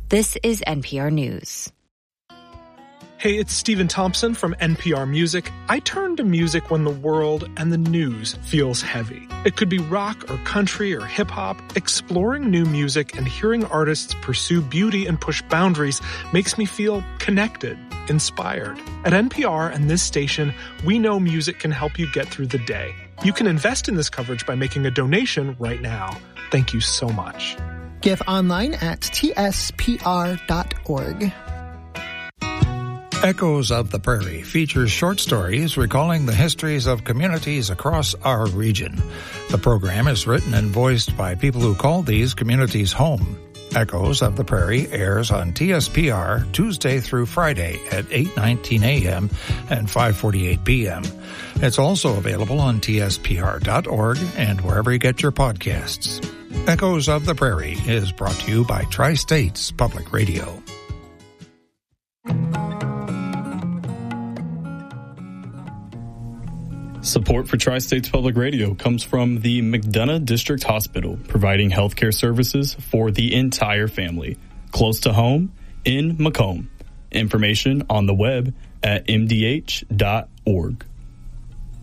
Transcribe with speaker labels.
Speaker 1: This is NPR News.
Speaker 2: Hey, it's Stephen Thompson from NPR Music. I turn to music when the world and the news feels heavy. It could be rock or country or hip-hop. Exploring new music and hearing artists pursue beauty and push boundaries makes me feel connected, inspired. At NPR and this station, we know music can help you get through the day. You can invest in this coverage by making a donation right now. Thank you so much.
Speaker 3: Give online at tspr.org.
Speaker 4: Echoes of the Prairie features short stories recalling the histories of communities across our region. The program is written and voiced by people who call these communities home. Echoes of the Prairie airs on TSPR Tuesday through Friday at 8:19 a.m. and 5:48 p.m. It's also available on tspr.org and wherever you get your podcasts. Echoes of the Prairie is brought to you by Tri-States Public Radio.
Speaker 5: Support for Tri-States Public Radio comes from the McDonough District Hospital, providing healthcare services for the entire family, close to home in Macomb. Information on the web at mdh.org.